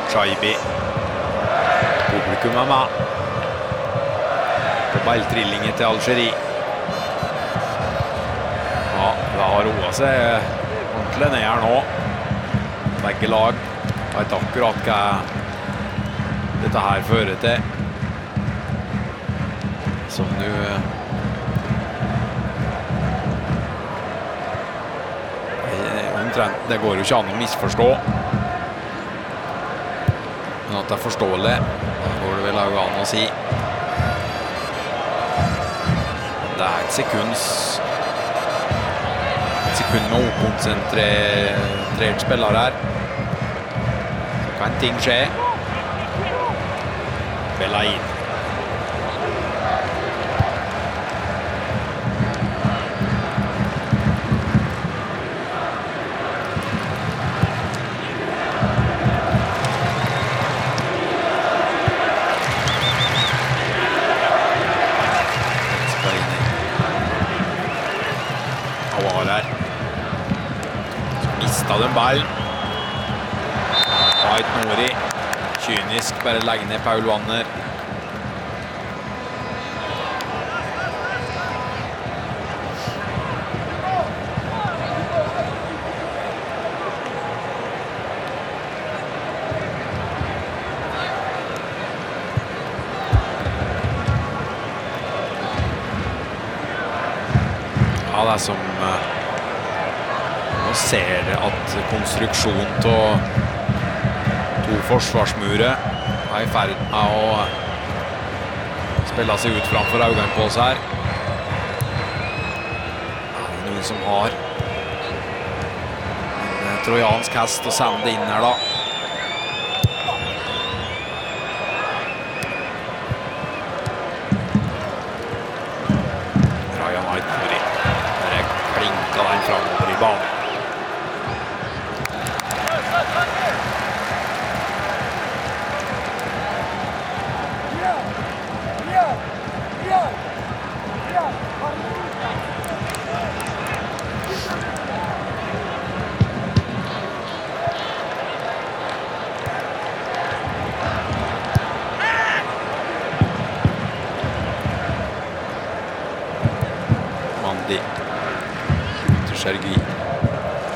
Chaibi. Publikum med. På balltrillinger til Algerie. Ja, det har roet seg ordentlig ned her nå. Begge lag vet akkurat hva dette her fører til. Som nå det går jo ikke an å misforstå. Men at det er forståelig, da går det vel an å si. Det er et sekund med okonsentrert spiller her. Så kan ting skje. Belaid. Den ball. Ait Nori. Kynisk, bare legger ned Paul Wanner. Ja, det er som ser det at konstruksjonen til to forsvarsmure er i ferd med å spille seg ut framfor øynene på oss her. Det er noen som har en trojansk hest og sender det inn her da. Ryan Ait Nori. Der klinket den fremover i banen. Mandi. Sergi.